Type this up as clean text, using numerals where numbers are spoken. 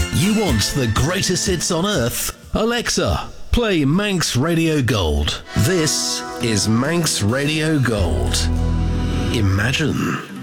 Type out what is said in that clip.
You want the greatest hits on earth? Alexa, play Manx Radio Gold. This is Manx Radio Gold. Imagine.